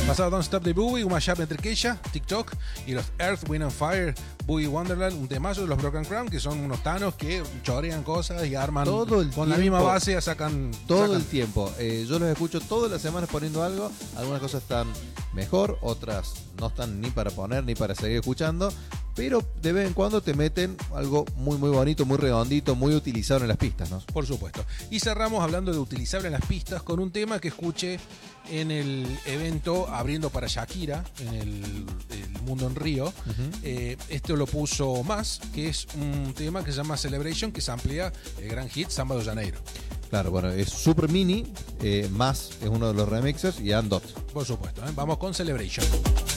Pasado Don't Stop de Bowie, un mashup entre Kesha, TikTok y los Earth, Wind and Fire, Bowie Wonderland, un temazo de los Broken Crown, que son unos tanos que chorean cosas y arman todo el con tiempo, la misma base, sacan el tiempo. Yo los escucho todas las semanas poniendo algo. Algunas cosas están mejor, otras no están ni para poner ni para seguir escuchando, pero de vez en cuando te meten algo muy muy bonito, muy redondito, muy utilizado en las pistas, ¿no? Por supuesto. Y cerramos hablando de utilizable en las pistas con un tema que escuché en el evento abriendo para Shakira en el Mundo en Río. Esto lo puso Más, que es un tema que se llama Celebration, que se amplía el gran hit Samba de Janeiro. Claro, bueno, es Super Mini, Más es uno de los remixers y Andot. Por supuesto, ¿eh? Vamos con Celebration.